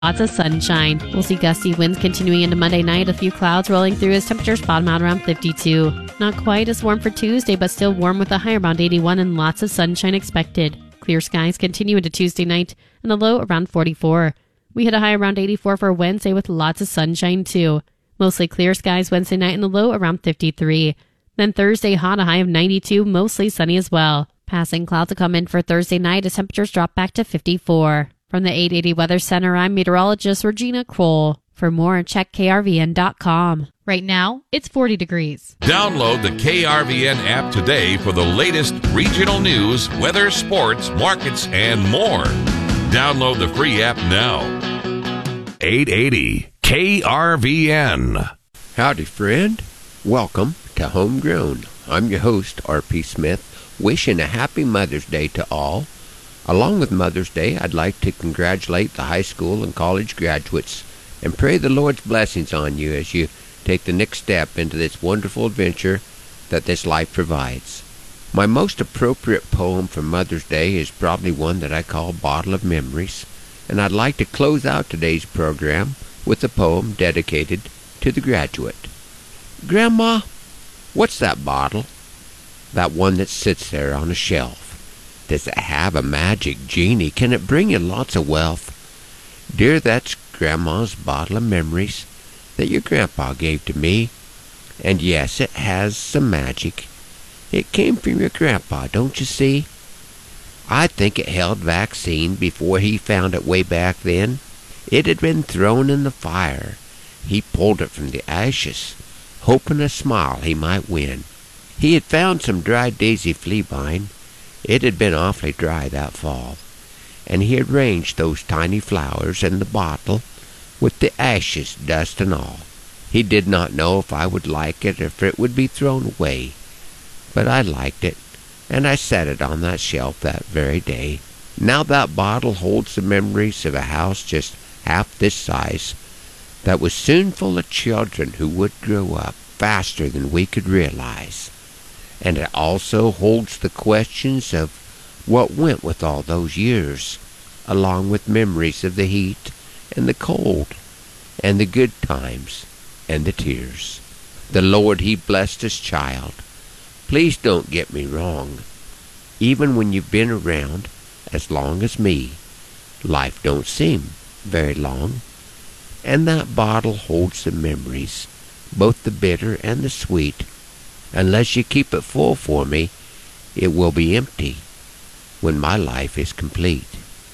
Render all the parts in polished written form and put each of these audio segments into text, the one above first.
lots of sunshine. We'll see gusty winds continuing into Monday night, a few clouds rolling through as temperatures bottom out around 52. Not quite as warm for Tuesday, but still warm with a high around 81 and lots of sunshine expected. Clear skies continue into Tuesday night and a low around 44. We hit a high around 84 for Wednesday with lots of sunshine too. Mostly clear skies Wednesday night and a low around 53. Then Thursday, hot, a high of 92, mostly sunny as well. Passing clouds will come in for Thursday night as temperatures drop back to 54. From the 880 Weather Center, I'm meteorologist Regina Kroll. For more, check krvn.com. Right now, it's 40 degrees. Download the KRVN app today for the latest regional news, weather, sports, markets, and more. Download the free app now. 880 KRVN. Howdy, friend. Welcome to Homegrown. I'm your host, R.P. Smith, wishing a happy Mother's Day to all. Along with Mother's Day, I'd like to congratulate the high school and college graduates and pray the Lord's blessings on you as you take the next step into this wonderful adventure that this life provides. My most appropriate poem for Mother's Day is probably one that I call Bottle of Memories, and I'd like to close out today's program with a poem dedicated to the graduate. Grandma, what's that bottle? That one that sits there on a shelf. Does it have a magic genie? Can it bring you lots of wealth? Dear, that's Grandma's bottle of memories that your grandpa gave to me. And yes, it has some magic. It came from your grandpa, don't you see? I think it held vaccine before he found it way back then. It had been thrown in the fire. He pulled it from the ashes, hoping a smile he might win. He had found some dried daisy fleabine. It had been awfully dry that fall, and he had arranged those tiny flowers in the bottle with the ashes, dust and all. He did not know if I would like it or if it would be thrown away, but I liked it, and I set it on that shelf that very day. Now that bottle holds the memories of a house just half this size that was soon full of children who would grow up faster than we could realize. And it also holds the questions of what went with all those years, along with memories of the heat and the cold, and the good times and the tears. The Lord, He blessed His child. Please don't get me wrong. Even when you've been around as long as me, life don't seem very long. And that bottle holds the memories, both the bitter and the sweet. Unless you keep it full for me, it will be empty when my life is complete.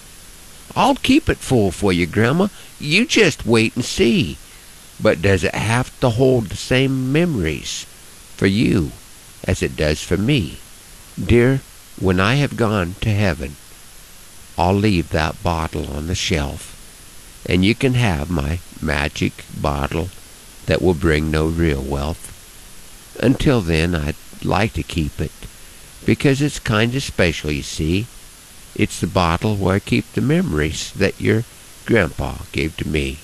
I'll keep it full for you, Grandma. You just wait and see. But does it have to hold the same memories for you as it does for me? Dear, when I have gone to heaven, I'll leave that bottle on the shelf, and you can have my magic bottle that will bring no real wealth. Until then, I'd like to keep it, because it's kind of special, you see. It's the bottle where I keep the memories that your grandpa gave to me.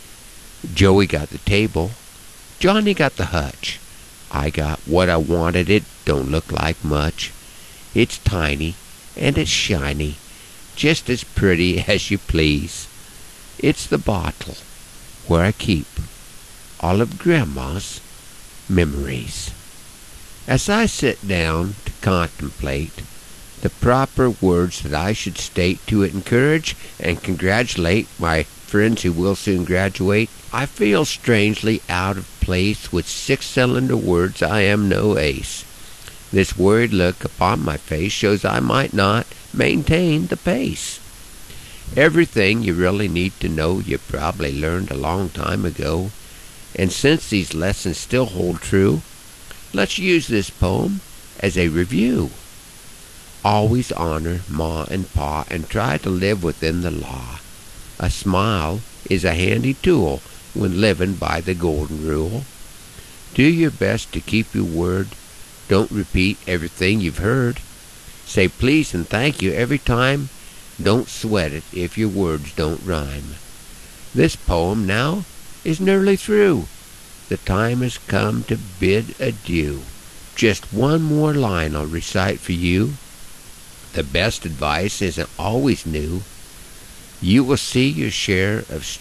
Joey got the table. Johnny got the hutch. I got what I wanted. It don't look like much. It's tiny, and it's shiny, just as pretty as you please. It's the bottle where I keep all of Grandma's memories. As I sit down to contemplate the proper words that I should state to encourage and congratulate my friends who will soon graduate, I feel strangely out of place with six-cylinder words. I am no ace. This worried look upon my face shows I might not maintain the pace. Everything you really need to know you probably learned a long time ago. And since these lessons still hold true, let's use this poem as a review. Always honor Ma and Pa and try to live within the law. A smile is a handy tool when living by the golden rule. Do your best to keep your word. Don't repeat everything you've heard. Say please and thank you every time. Don't sweat it if your words don't rhyme. This poem now is nearly through. The time has come to bid adieu. Just one more line I'll recite for you. The best advice isn't always new. you will see your share of